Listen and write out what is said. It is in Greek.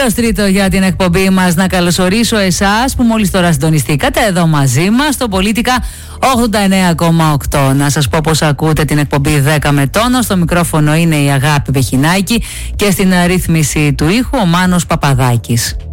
Τέλος τρίτο για την εκπομπή μας. Να καλωσορίσω εσάς που μόλις τώρα συντονιστήκατε εδώ μαζί μας στο Πολίτικα 89,8. Να σας πω πως ακούτε την εκπομπή 10 με τόνο. Στο μικρόφωνο είναι η Αγάπη Βεχινάκη και στην ρύθμιση του ήχου ο Μάνος Παπαδάκης.